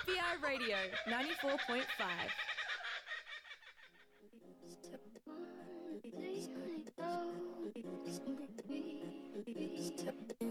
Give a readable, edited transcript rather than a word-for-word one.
FBI Radio 94.5. Step one, please let it go. Step